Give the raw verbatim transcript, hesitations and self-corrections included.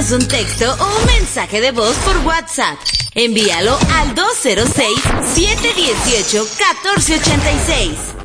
envíanos un texto o un mensaje de voz por WhatsApp. Envíalo al dos cero seis, siete uno ocho, uno cuatro ocho seis.